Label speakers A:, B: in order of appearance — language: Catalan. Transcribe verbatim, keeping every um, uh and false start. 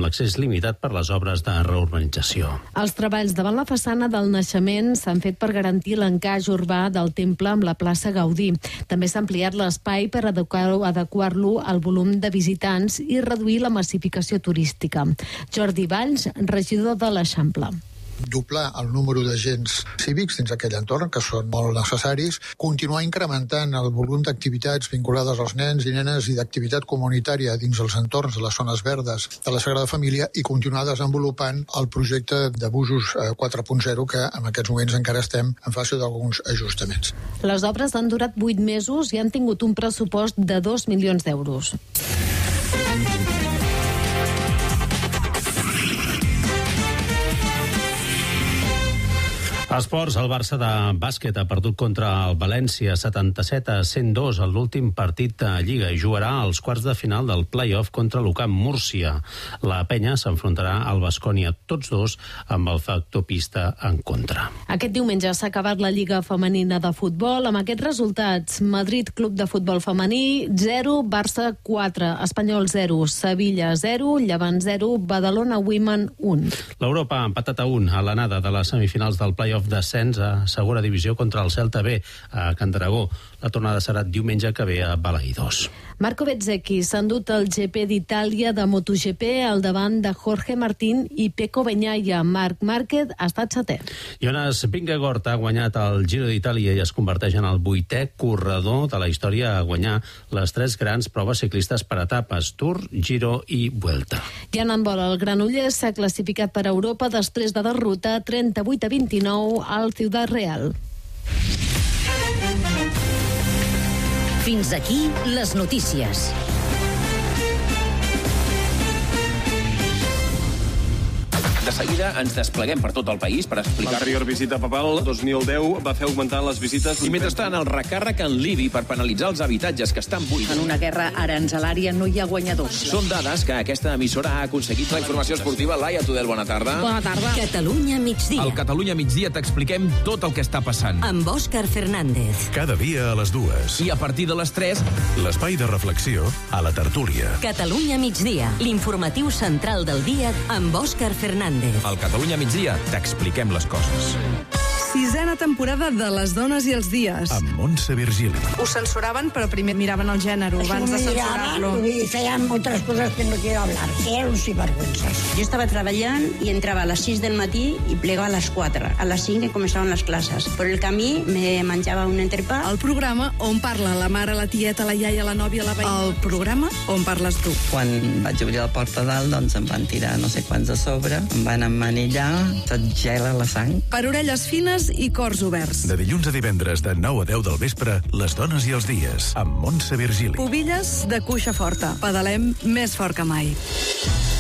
A: amb l'accés limitat per les obres de reurbanització.
B: Els treballs davant la façana del naixement s'han fet per garantir l'encaix urbà del temple amb la plaça Gaudí. També s'ha ampliat l'espai per adequar-lo adequar-lo al volum de visitants i reduir la massificació turística. Jordi Valls, regidor de l'Eixample.
C: Doblar el número d'agents cívics dins aquell entorn, que són molt necessaris, continuar incrementant el volum d'activitats vinculades als nens i nenes i d'activitat comunitària dins els entorns de les zones verdes de la Sagrada Família i continuar desenvolupant el projecte de busos quatre punt zero, que en aquests moments encara estem en fase d'alguns ajustaments.
B: Les obres han durat vuit mesos i han tingut un pressupost de dos milions d'euros.
A: Esports, el Barça de bàsquet ha perdut contra el València setanta-set a cent dos en l'últim partit de Lliga i jugarà als quarts de final del play-off contra l'Ucamp Múrcia. La penya s'enfrontarà al Baskonia, tots dos amb el factor pista en contra.
B: Aquest diumenge s'ha acabat la Lliga Femenina de Futbol amb aquests resultats. Madrid Club de Futbol Femení zero, Barça quatre, Espanyol zero, Sevilla zero, Llevant zero, Badalona Women un.
A: L'Europa ha empatat a un a l'anada de les semifinals del play-off d'ascens a segona divisió contra el Celta B a Can Dragó. La tornada serà diumenge que ve a Balaïdós.
B: Marco Bezzecchi s'ha endut el G P d'Itàlia de MotoGP al davant de Jorge Martín i Pecco Bagnaia. Marc Márquez ha estat setè.
A: Jonas Vingegaard ha guanyat el Giro d'Itàlia i es converteix en el vuitè corredor de la història a guanyar les tres grans proves ciclistes per etapes, Tour, Giro i Vuelta.
B: I en handbol, el Granollers s'ha classificat per Europa després de derrotar trenta-vuit a vint-i-nou al Ciudad Real.
D: Fins aquí les notícies.
E: De seguida ens despleguem per tot el país per explicar...
F: L'anterior visita papal, dos mil deu, va fer augmentar les visites...
E: I mentrestant, el recàrrec en l'I B I per penalitzar els habitatges que estan buits.
G: En una guerra aranzelària no hi ha guanyadors.
E: Són dades que aquesta emissora ha aconseguit. La informació esportiva, Laia Tudel, bona tarda.
G: Bona tarda.
D: Catalunya migdia.
E: Al Catalunya migdia t'expliquem tot el que està passant.
D: Amb Òscar Fernández.
H: Cada dia a les dues.
E: I a partir de les tres...
H: L'espai de reflexió a la tertúlia.
D: Catalunya migdia, l'informatiu central del dia amb Òscar Fernández.
E: Al Catalunya migdia t'expliquem les coses.
I: Sisena temporada de Les dones i els dies.
H: Amb Montse Virgili.
I: Ho censuraven, però primer miraven el gènere abans de censurar-lo.
J: Y feían otras cosas que no quiero hablar. Era un sinvergüenzas.
K: Jo estava treballant i entrava a les sis del matí i plegava a les quatre. A les cinc començaven les classes. Per el camí me menjava un entrepà.
I: El programa on parla la mare, la tieta, la iaia, la nòvia, la veïna. El programa on parles tu.
L: Quan vaig obrir la porta dalt, doncs em van tirar no sé quants a sobre, em van emmanillar, tot gela la sang.
I: Per orelles fines i cors oberts.
H: De dilluns a divendres de nou a deu del vespre, Les dones i els dies, amb Montse Virgili.
I: Pubilles de cuixa forta. Pedalem més fort que mai.